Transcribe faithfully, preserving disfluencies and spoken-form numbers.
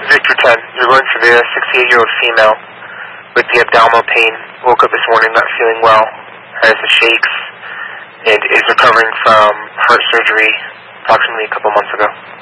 Victor ten, you're going for the sixty-eight-year-old female with the abdominal pain. Woke up this morning not feeling well, has the shakes, and is recovering from heart surgery approximately a couple months ago.